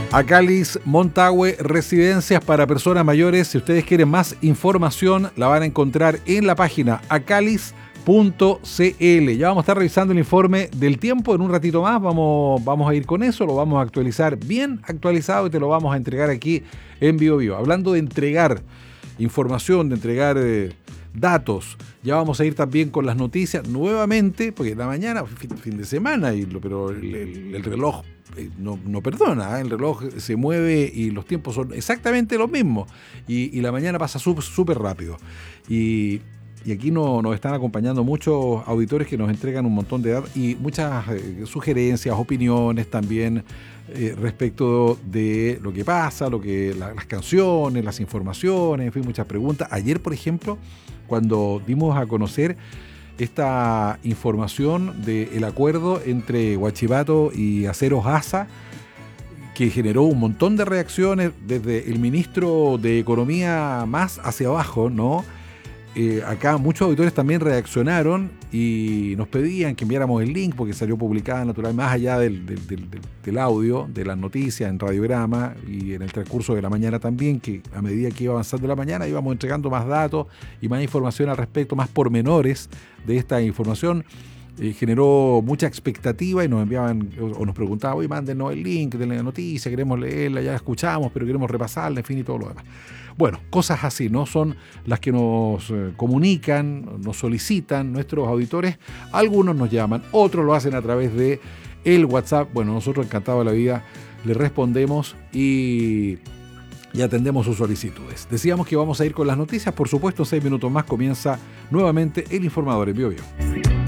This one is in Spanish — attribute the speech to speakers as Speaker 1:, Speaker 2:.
Speaker 1: Acalis Montague, residencias para personas mayores. Si ustedes quieren más información, la van a encontrar en la página acalis.cl. Ya vamos a estar revisando el informe del tiempo en un ratito más. Vamos a ir con eso, lo vamos a actualizar bien actualizado y te lo vamos a entregar aquí en Bio Bio. Hablando de entregar información, de entregar datos, ya vamos a ir también con las noticias nuevamente, porque la mañana, fin de semana, pero el reloj no perdona, el reloj se mueve y los tiempos son exactamente los mismos y la mañana pasa súper rápido y aquí nos están acompañando muchos auditores que nos entregan un montón de datos y muchas sugerencias, opiniones también respecto de lo que pasa, las canciones, las informaciones, en fin, muchas preguntas. Ayer, por ejemplo, cuando dimos a conocer esta información del acuerdo entre Huachipato y Aceros ASA, que generó un montón de reacciones desde el ministro de Economía más hacia abajo, ¿no? Acá muchos auditores también reaccionaron y nos pedían que enviáramos el link porque salió publicada naturalmente más allá del audio, de las noticias en Radiograma y en el transcurso de la mañana también, que a medida que iba avanzando la mañana íbamos entregando más datos y más información al respecto, más pormenores de esta información. Generó mucha expectativa y nos enviaban o nos preguntaban, oye, mándenos el link de la noticia, queremos leerla, ya la escuchamos, pero queremos repasarla, en fin, y todo lo demás. Bueno, cosas así, ¿no? Son las que nos comunican, nos solicitan nuestros auditores. Algunos nos llaman, otros lo hacen a través de el WhatsApp. Bueno, nosotros encantados de la vida les respondemos y atendemos sus solicitudes. Decíamos que vamos a ir con las noticias, por supuesto, 6 minutos más comienza nuevamente el Informador en Bio Bio.